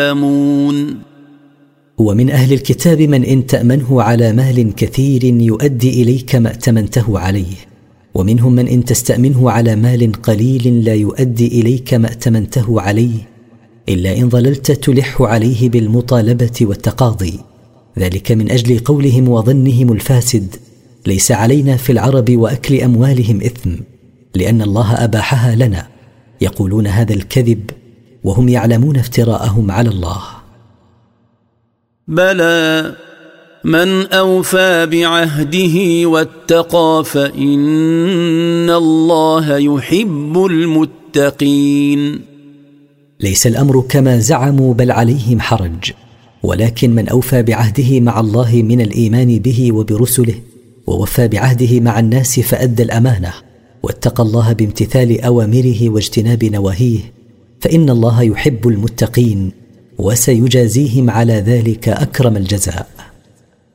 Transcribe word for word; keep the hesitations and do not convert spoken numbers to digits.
ومن أهل الكتاب من إن تأمنه على مال كثير يؤدي إليك ما ائتمنته عليه، ومنهم من إن تستأمنه على مال قليل لا يؤدي إليك ما ائتمنته عليه، إلا إن ظللت تلح عليه بالمطالبة والتقاضي. ذلك من أجل قولهم وظنهم الفاسد: ليس علينا في العرب وأكل أموالهم إثم، لأن الله أباحها لنا. يقولون هذا الكذب وهم يعلمون افتراءهم على الله. بلى من أوفى بعهده واتقى فإن الله يحب المتقين. ليس الأمر كما زعموا بل عليهم حرج، ولكن من أوفى بعهده مع الله من الإيمان به وبرسله، ووفى بعهده مع الناس فأدى الأمانة، واتقى الله بامتثال أوامره واجتناب نواهيه، فإن الله يحب المتقين وسيجازيهم على ذلك أكرم الجزاء.